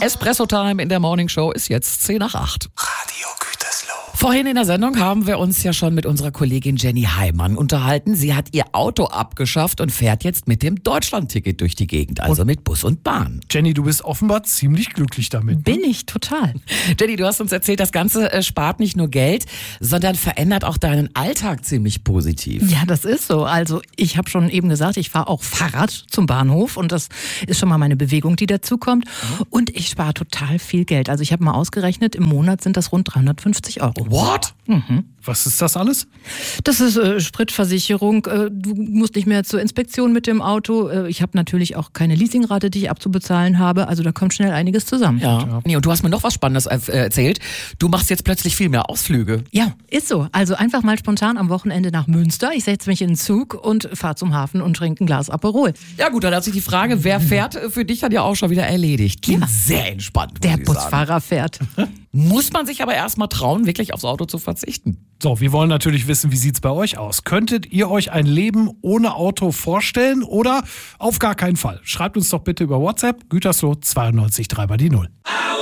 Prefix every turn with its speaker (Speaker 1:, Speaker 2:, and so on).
Speaker 1: Espresso Time in der Morning Show ist jetzt 7:50.
Speaker 2: Radio Gütersloh.
Speaker 1: Vorhin in der Sendung haben wir uns ja schon mit unserer Kollegin Jenny Heimann unterhalten. Sie hat ihr Auto abgeschafft und fährt jetzt mit dem Deutschland-Ticket durch die Gegend, also mit Bus und Bahn.
Speaker 3: Jenny, du bist offenbar ziemlich glücklich damit.
Speaker 4: Bin ich total.
Speaker 1: Jenny, du hast uns erzählt, das Ganze spart nicht nur Geld, sondern verändert auch deinen Alltag ziemlich positiv.
Speaker 4: Ja, das ist so. Also ich habe schon eben gesagt, ich fahre auch Fahrrad zum Bahnhof und das ist schon mal meine Bewegung, die dazukommt. Und ich spare total viel Geld. Also ich habe mal ausgerechnet, im Monat sind das rund 350 Euro.
Speaker 1: What?
Speaker 3: Was ist das alles?
Speaker 4: Das ist Spritversicherung. Du musst nicht mehr zur Inspektion mit dem Auto. Ich habe natürlich auch keine Leasingrate, die ich abzubezahlen habe. Also da kommt schnell einiges zusammen.
Speaker 1: Ja. Nee, und du hast mir noch was Spannendes erzählt. Du machst jetzt plötzlich viel mehr Ausflüge.
Speaker 4: Ja, ist so. Also einfach mal spontan am Wochenende nach Münster. Ich setze mich in den Zug und fahre zum Hafen und trinke ein Glas Aperol.
Speaker 1: Ja gut, dann hat sich die Frage, wer fährt, für dich dann ja auch schon wieder erledigt. Klingt sehr entspannt, muss
Speaker 4: Der
Speaker 1: ich sagen.
Speaker 4: Busfahrer fährt.
Speaker 1: Muss man sich aber erstmal trauen, wirklich aufs Auto zu verzichten.
Speaker 3: So, wir wollen natürlich wissen, wie sieht's bei euch aus? Könntet ihr euch ein Leben ohne Auto vorstellen oder auf gar keinen Fall? Schreibt uns doch bitte über WhatsApp, Gütersloh 92 3 bei die 0.